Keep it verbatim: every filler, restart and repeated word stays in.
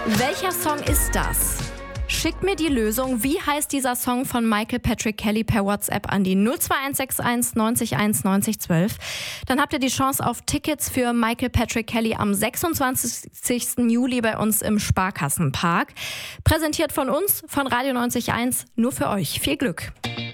Welcher Song ist das? Schickt mir die Lösung, wie heißt dieser Song von Michael Patrick Kelly per WhatsApp an die null zwei eins sechs eins neunzig eins neunzig zwölf. Dann habt ihr die Chance auf Tickets für Michael Patrick Kelly am sechsundzwanzigsten Juli bei uns im Sparkassenpark. Präsentiert von uns, von Radio neunzig Komma eins, nur für euch. Viel Glück!